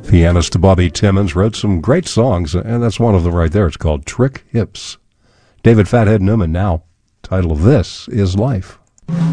Pianist Bobby Timmons wrote some great songs, and that's one of them right there. It's called Trick Hips. David Fathead Newman now. Title of This Is Life.